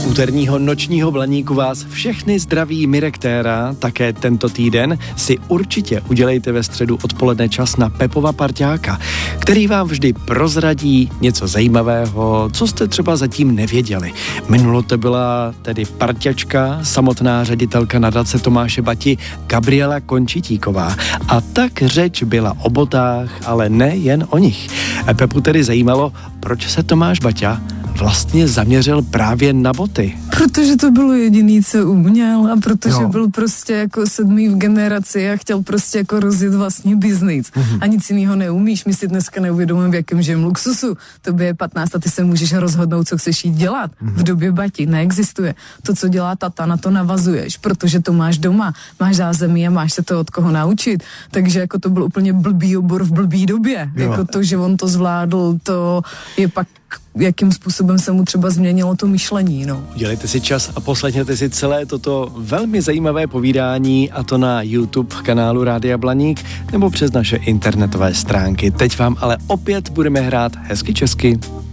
úterního nočního Blaníku vás všechny zdraví Mirek Téra. Také tento týden si určitě udělejte ve středu odpoledne čas na Pepova parťáka, který vám vždy prozradí něco zajímavého, co jste třeba zatím nevěděli. Minulo to byla tedy parťačka, samotná ředitelka nadace Tomáše Bati Gabriela Končitíková. A tak řeč byla o botách, ale ne jen o nich. Pepu tedy zajímalo, proč se Tomáš Baťa vlastně zaměřil právě na boty. Protože to bylo jediný, co uměl a protože byl prostě jako 7. v generaci a chtěl prostě jako rozjet vlastní biznis. A nic jiného neumíš. My si dneska neuvědomujeme, v jakém žijem luxusu. Tobě je 15 a ty se můžeš rozhodnout, co chceš jít dělat. V době Bati neexistuje. To, co dělá tata, na to navazuješ, protože to máš doma, máš zázemí a máš se to od koho naučit. Takže jako to byl úplně blbý obor v blbý době. Jako to, že on to zvládl, to je pak jakým způsobem se mu třeba změnilo to myšlení, no. Udělejte si čas a poslechněte si celé toto velmi zajímavé povídání, a to na YouTube kanálu Rádia Blaník nebo přes naše internetové stránky. Teď vám ale opět budeme hrát hezky česky.